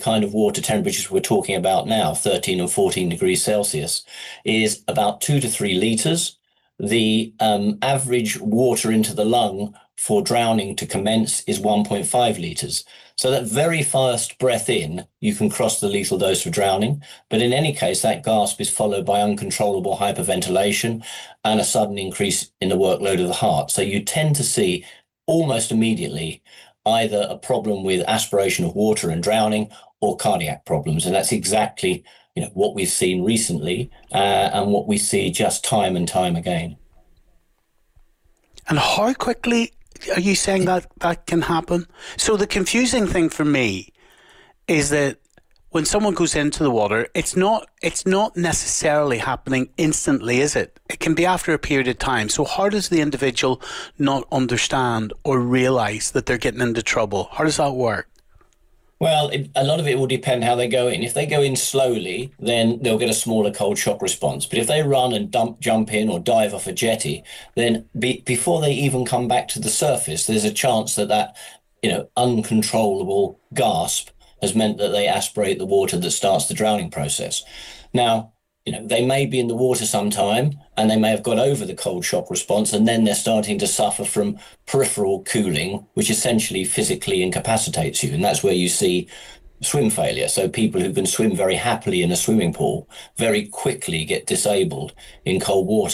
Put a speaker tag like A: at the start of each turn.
A: kind of water temperatures we're talking about now, 13 and 14 degrees Celsius, is about 2 to 3 litres. The average water into the lung for drowning to commence is 1.5 litres. So that very first breath in, you can cross the lethal dose for drowning. But in any case, that gasp is followed by uncontrollable hyperventilation and a sudden increase in the workload of the heart. So you tend to see almost immediately either a problem with aspiration of water and drowning or cardiac problems. And that's exactly what we've seen recently and what we see just time and time again.
B: And how quickly are you saying that that can happen? So the confusing thing for me is that when someone goes into the water, it's not necessarily happening instantly, is it? It can be after a period of time. So how does the individual not understand or realise that they're getting into trouble? How does that work?
A: Well, a lot of it will depend how they go in. If they go in slowly, then they'll get a smaller cold shock response. But if they run and jump in or dive off a jetty, then before they even come back to the surface, there's a chance that uncontrollable gasp has meant that they aspirate the water that starts the drowning process. Now, they may be in the water sometime and they may have got over the cold shock response, and then they're starting to suffer from peripheral cooling, which essentially physically incapacitates you. And that's where you see swim failure. So people who can swim very happily in a swimming pool very quickly get disabled in cold water.